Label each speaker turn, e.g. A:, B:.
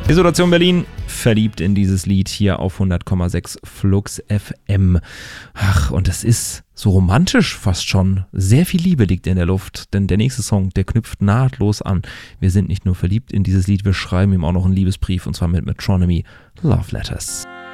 A: Isolation Berlin, verliebt in dieses Lied hier auf 100,6 Flux FM. Ach, und es ist so romantisch fast schon. Sehr viel Liebe liegt in der Luft, denn der nächste Song, der knüpft nahtlos an. Wir sind nicht nur verliebt in dieses Lied, wir schreiben ihm auch noch einen Liebesbrief, und zwar mit Metronomy, Love Letters.